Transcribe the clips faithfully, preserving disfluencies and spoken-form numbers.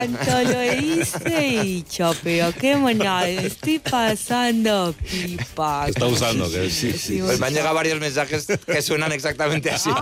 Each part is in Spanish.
Tanto lo hice y yo, pero qué monada, estoy pasando pipa. Está usando, que sí, sí. Pues me han llegado varios mensajes que suenan exactamente así.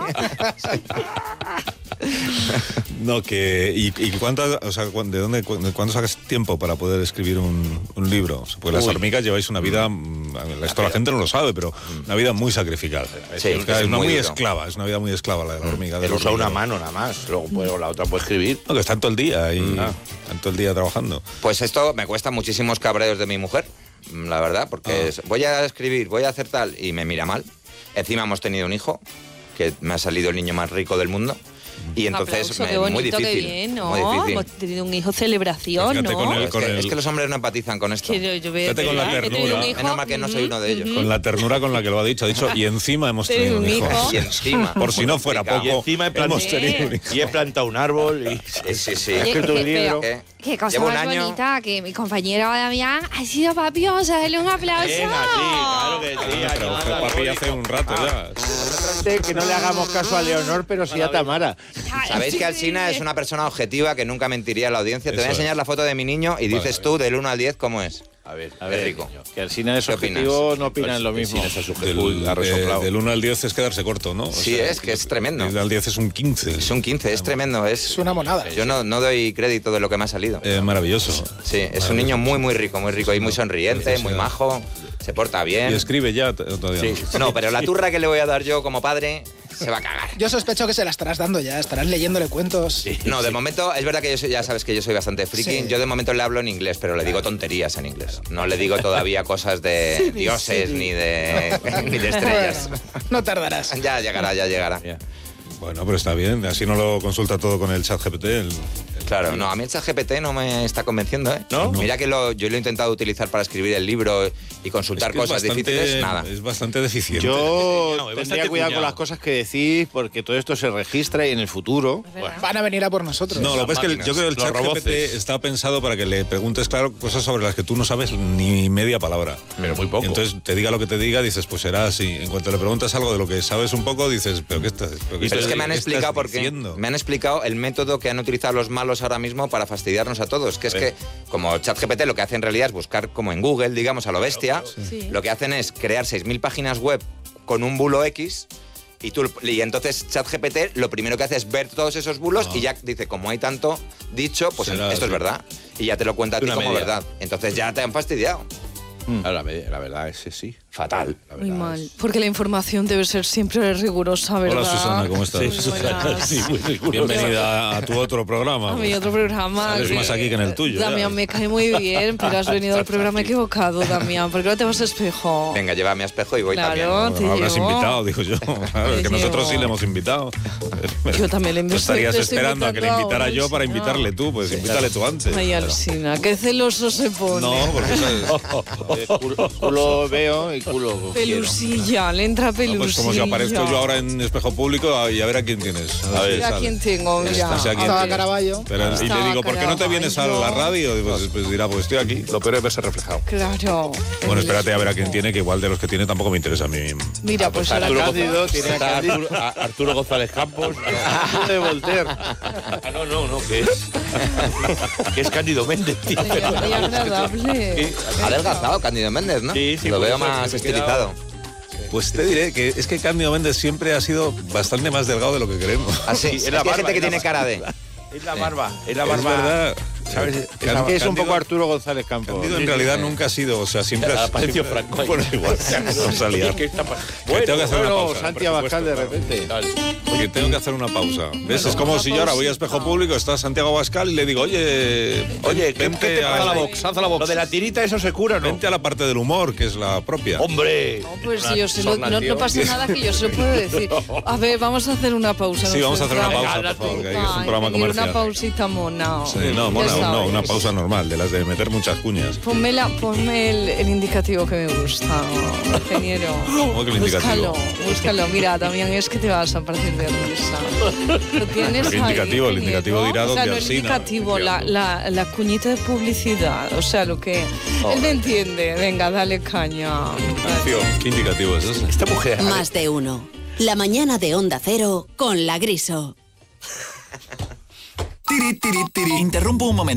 No, que... ¿Y, y cuántas, o sea, de dónde, de cuándo sacas tiempo para poder escribir un, un libro? Pues las Uy. hormigas lleváis una vida... Esto la gente no lo sabe, pero una vida muy sacrificada. Sí, es, es una muy, muy esclava, es una vida muy esclava la de la hormiga. Él usa una mano nada más, luego puede, la otra puede escribir. No, que están todo el día y ah. están todo el día trabajando. Pues esto me cuesta muchísimos cabreos de mi mujer, la verdad, porque ah. es, voy a escribir, voy a hacer tal, y me mira mal. Encima hemos tenido un hijo, que me ha salido el niño más rico del mundo. Y entonces Aplauso, me, qué bonito, muy difícil, qué bien, ¿no? muy difícil. Hemos tenido un hijo, celebración, Fíjate, ¿no? Con el, con es, que, el... es que los hombres no empatizan con esto. Que yo, yo Fíjate con la ternura. Menos mal que no soy uno de ellos. Uh-huh. Con la ternura con la que lo ha dicho. Ha dicho, y encima hemos tenido un hijo. Y encima. Por si no fuera poco, y encima he plantado, hemos tenido un hijo. Y he plantado un árbol. Y... Sí, sí, sí. He escrito un libro. Qué, qué cosa Llevo más un año... bonita, que mi compañero Damián ha sido papi, vamos a darle un aplauso. Venga, sí, claro que sí. Pero fue papi hace un rato ya. Que no le hagamos caso a Leonor, pero sí a Tamara. Sabéis que Alsina es una persona objetiva que nunca mentiría a la audiencia. Te voy a enseñar la foto de mi niño y dices vale, tú del uno al diez cómo es. A ver, a ver, rico. Que Alsina es objetivo, no opinan lo mismo. Del, de, del uno al diez es quedarse corto, ¿no? O sí, sea, es que es tremendo. Del al diez es un quince. Es un quince, es tremendo. Es, es una monada. Yo no, no doy crédito de lo que me ha salido. Eh, maravilloso. Sí, es maravilloso. Un niño muy, muy rico, muy rico y muy sonriente, muy majo, se porta bien. ¿Y escribe ya todavía? Sí. No, pero la turra que le voy a dar yo como padre... se va a cagar. Yo sospecho que se la estarás dando ya, estarás leyéndole cuentos. Sí, no, de sí. momento, es verdad que yo soy, ya sabes que yo soy bastante friki. Sí. Yo de momento le hablo en inglés, pero le digo tonterías en inglés. No le digo todavía cosas de sí, dioses sí. ni de ni de estrellas. Bueno, no tardarás. Ya llegará, ya llegará. Yeah. Bueno, pero está bien, así no lo consulta todo con el chat G P T. El, el... Claro, no, a mí el chat G P T no me está convenciendo, ¿eh? ¿No? Mira que lo, yo lo he intentado utilizar para escribir el libro y consultar es que cosas es bastante, difíciles, nada. Es bastante deficiente. Yo no, tendría cuidado con las cosas que decís, porque todo esto se registra y en el futuro... Bueno, van a venir a por nosotros. No, lo que pasa es que yo creo que el chat G P T está pensado para que le preguntes, claro, cosas sobre las que tú no sabes ni media palabra. Pero muy poco. Y entonces te diga lo que te diga, dices, pues será así. En cuanto le preguntas algo de lo que sabes un poco, dices, ¿pero qué estás Pero, pero es que me han explicado porque me han explicado el método que han utilizado los malos ahora mismo para fastidiarnos a todos, que es que como ChatGPT lo que hace en realidad es buscar como en Google, digamos, a lo bestia, sí. Lo que hacen es crear seis mil páginas web con un bulo X y, tú, y entonces ChatGPT lo primero que hace es ver todos esos bulos ah. y ya dice, como hay tanto dicho, pues será, esto sí. es verdad. Y ya te lo cuenta a ti como media. Verdad. Entonces ya te han fastidiado. Mm. La, la verdad es que sí. Fatal. Muy mal. Es... Porque la información debe ser siempre rigurosa, ¿verdad? Hola, Susana, ¿cómo estás? Sí, Susana. Sí, muy rigurosa. Bienvenida a tu otro programa. A mi otro programa. Sales más aquí que en el tuyo. Damián, me cae muy bien, pero has venido al programa equivocado, Damián. ¿Por qué no te vas a espejo? Venga, llévame a espejo y voy claro, también. Bueno, habrás invitado, digo yo. Claro, es que nosotros sí le hemos invitado. Yo también le invité. Estarías esperando a que le invitara yo para invitarle tú, pues invítale tú antes. Ay, Alsina, qué celoso se pone. No, porque sabes... culo veo y culo pelusilla, le entra pelusilla. No, pues como si aparezco yo ahora en espejo público y a ver a quién tienes. A ver, a quién tengo, mira. O sea, Estaba Caraballo. Pero, y le digo, ¿por qué no te vienes a la radio? Y pues, pues dirá, pues estoy aquí. Lo peor es verse reflejado. Claro. Bueno, espérate a ver a quién tiene, que igual de los que tiene tampoco me interesa a mí. Mira, ah, pues, pues Arturo Cándido, tiene a Arturo, a Arturo González Campos, no, de Voltaire. Ah, no, no, no, que es que es Cándido Méndez, tío. Ay, muy agradable. Ha adelgazado Cándido Méndez, ¿no? Sí, sí. Lo veo más estilizado. Pues te diré que es que Cándido Méndez siempre ha sido bastante más delgado de lo que creemos. Así, es, es la barba, gente que tiene cara de... Es la barba, es la barba. Es verdad. ¿Sabes? Es, que es Cándido, un poco Arturo González Campos. Cándido en realidad sí, nunca ha sido, o sea, siempre ha sido Franco. Bueno, igual, vamos a liar. ¿Qué está bueno, tengo que hacer bueno, una pausa, Santi Abascal de repente. Oye, tengo que hacer una pausa. ¿Ves? Es como si yo ahora voy a espejo público, está Santiago Abascal y le digo, oye, oye, vente ¿qué te a la box, haz la box. Lo de la tirita, eso se cura, ¿no? Vente a la parte del humor, que es la propia. ¡Hombre! No, pues yo se lo, no, no pasa nada que yo se lo puedo decir. A ver, vamos a hacer una pausa. Sí, vamos a hacer una pausa, por favor, que es un programa comercial. Una pausita mona. Sí, no, mona, no, una pausa normal, de las de meter muchas cuñas. Ponme, la, ponme el, el indicativo que me gusta, ingeniero. ¿Cómo que el indicativo? Búscalo, búscalo. Mira, también es que te vas a partir de risa. Lo tienes el indicativo, ahí, el indicativo dirá o sea, dónde no el indicativo, la, la, la cuñita de publicidad. O sea, lo que... Oh. Él me entiende. Venga, dale caña. Atención, ¿qué indicativo es ese? Esta mujer... Más de uno. La mañana de Onda Cero con La Griso. Tiri, tiri, tiri. Interrumpo un momento.